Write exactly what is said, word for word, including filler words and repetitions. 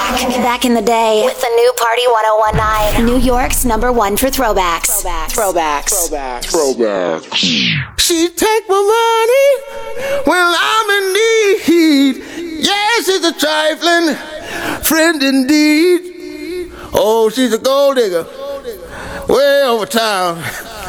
Back in the day with the new Party one oh one nine. New York's number one for throwbacks. Throwbacks. Throwbacks. Throwbacks. Throwbacks. She take my money when I'm in need. Yes, she's a trifling friend indeed. Oh, she's a gold digger way over town.